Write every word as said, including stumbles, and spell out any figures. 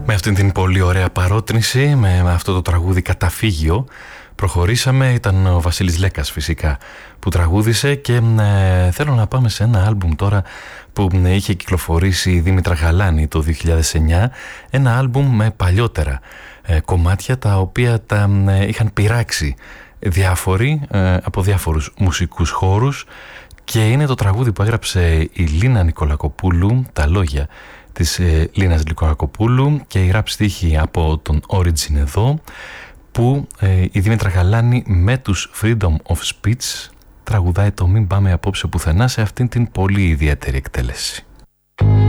Με αυτήν την πολύ ωραία παρότρινση, με αυτό το τραγούδι «Καταφύγιο», προχωρήσαμε. Ήταν ο Βασίλης Λέκας φυσικά που τραγούδισε και ε, θέλω να πάμε σε ένα άλμπουμ τώρα που ε, είχε κυκλοφορήσει η Δήμητρα Γαλάνη το δύο χιλιάδες εννιά. Ένα άλμπουμ με παλιότερα ε, κομμάτια τα οποία τα ε, είχαν πειράξει διάφοροι ε, από διάφορους μουσικούς χώρους, και είναι το τραγούδι που έγραψε η Λίνα Νικολακοπούλου, τα λόγια της ε, Λίνας Νικολακοπούλου και η rap στίχη από τον Origin εδώ, που ε, η Δήμητρα Γαλάνη με τους Freedom of Speech τραγουδάει το «Μην πάμε απόψε πουθενά» σε αυτήν την πολύ ιδιαίτερη εκτέλεση.